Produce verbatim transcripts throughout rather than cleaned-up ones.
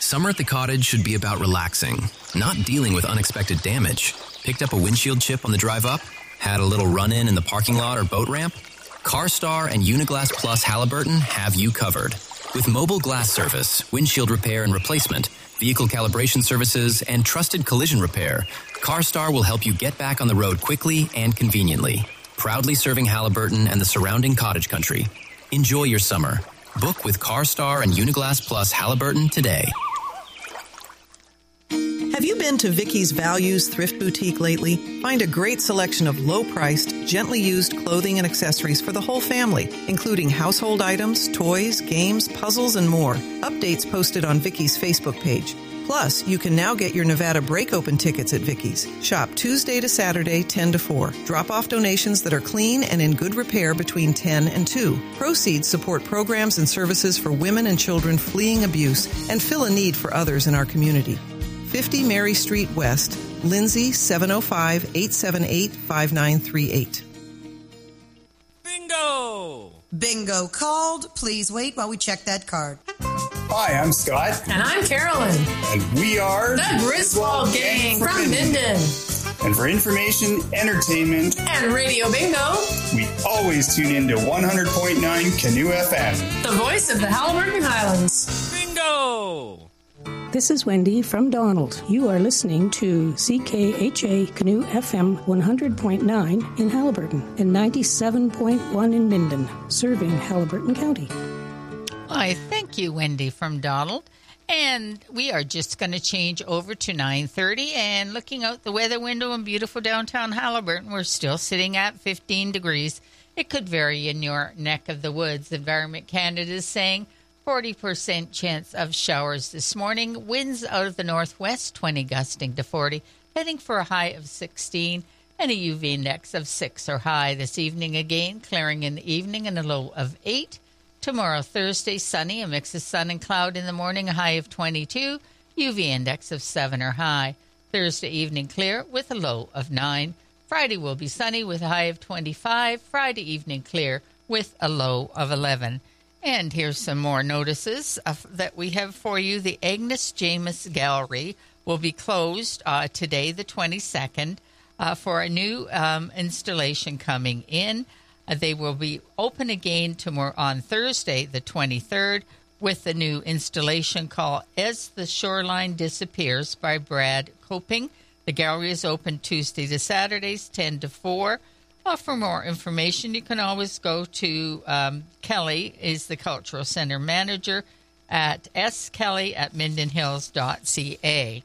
Summer at the cottage should be about relaxing, not dealing with unexpected damage. Picked up a windshield chip on the drive up? Had a little run-in in the parking lot or boat ramp? CarStar and Uniglass Plus Halliburton have you covered. With mobile glass service, windshield repair and replacement, vehicle calibration services, and trusted collision repair, CarStar will help you get back on the road quickly and conveniently. Proudly serving Halliburton and the surrounding cottage country. Enjoy your summer. Book with CarStar and Uniglass Plus Halliburton today. Have you been to Vicky's Values Thrift Boutique lately? Find a great selection of low-priced, gently used clothing and accessories for the whole family, including household items, toys, games, puzzles, and more. Updates posted on Vicky's Facebook page. Plus, you can now get your Nevada Break-Open tickets at Vicky's. Shop Tuesday to Saturday, ten to four. Drop off donations that are clean and in good repair between ten and two. Proceeds support programs and services for women and children fleeing abuse and fill a need for others in our community. fifty Mary Street West, Lindsay, seven oh five, eight seven eight, five nine three eight. Bingo! Bingo called. Please wait while we check that card. Hi, I'm Scott. And I'm Carolyn. And we are the Griswold Gang from Minden. And for information, entertainment, and Radio Bingo, we always tune in to one hundred point nine Canoe F M. The voice of the Halliburton Highlands. Bingo! This is Wendy from Donald. You are listening to C K H A Canoe F M one hundred point nine in Halliburton and ninety-seven point one in Minden, serving Halliburton County. Why, thank you, Wendy from Donald. And we are just going to change over to nine thirty and looking out the weather window in beautiful downtown Halliburton, we're still sitting at fifteen degrees. It could vary in your neck of the woods. Environment Canada is saying forty percent chance of showers this morning. Winds out of the northwest, twenty gusting to forty, heading for a high of sixteen and a U V index of six or high. This evening again, clearing in the evening and a low of eight. Tomorrow, Thursday, sunny, a mix of sun and cloud in the morning, a high of twenty-two, U V index of seven or high. Thursday evening clear with a low of nine. Friday will be sunny with a high of twenty-five. Friday evening clear with a low of eleven. And here's some more notices of, that we have for you. The Agnes Jamis Gallery will be closed uh, today, the twenty-second, uh, for a new um, installation coming in. Uh, they will be open again tomorrow on Thursday, the twenty-third, with the new installation called As the Shoreline Disappears by Brad Coping. The gallery is open Tuesday to Saturdays, ten to four. Uh, for more information, you can always go to um, Kelly, is the Cultural Center Manager, at skelly at mindenhills dot c a.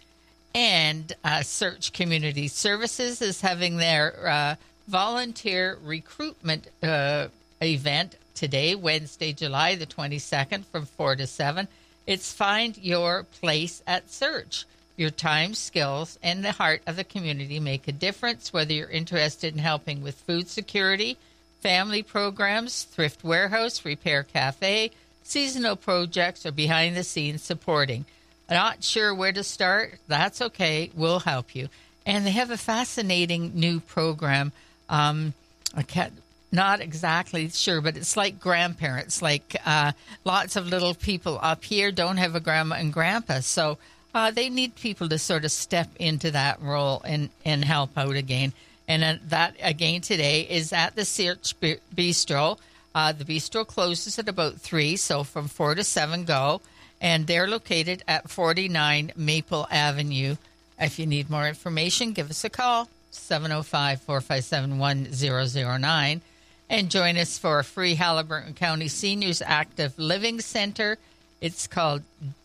And uh, Search Community Services is having their uh, volunteer recruitment uh, event today, Wednesday, July the twenty-second, from four to seven. It's Find Your Place at Search. Your time, skills, and the heart of the community make a difference, whether you're interested in helping with food security, family programs, thrift warehouse, repair cafe, seasonal projects, or behind-the-scenes supporting. Not sure where to start? That's okay. We'll help you. And they have a fascinating new program. Um, I can't, not exactly sure, but it's like grandparents. Like uh, lots of little people up here don't have a grandma and grandpa, so Uh, they need people to sort of step into that role and, and help out again. And uh, that, again, today is at the Search Bistro. Uh, the bistro closes at about three, so from four to seven go. And they're located at forty-nine Maple Avenue. If you need more information, give us a call, seven oh five, four five seven, one oh oh nine. And join us for a free Halliburton County Seniors Active Living Center. It's called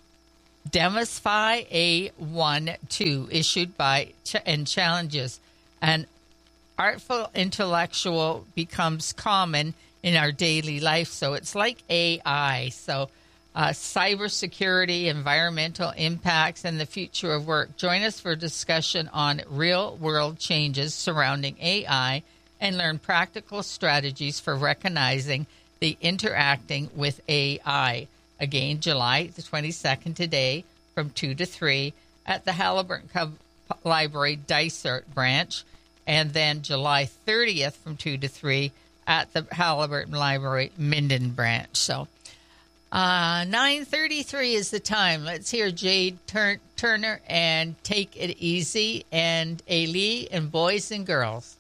Demystify A one two, issued by Ch- and Challenges. An artful intellectual becomes common in our daily life, so it's like A I. So uh, cybersecurity, environmental impacts, and the future of work. Join us for a discussion on real-world changes surrounding A I and learn practical strategies for recognizing the interacting with A I. Again, July the twenty-second today from two to three at the Halliburton Cub Library Dysart branch, and then July thirtieth from two to three at the Halliburton Library Minden branch. So Uh, nine thirty-three is the time. Let's hear Jade Tur- Turner and Take It Easy and Ailey and Boys and Girls.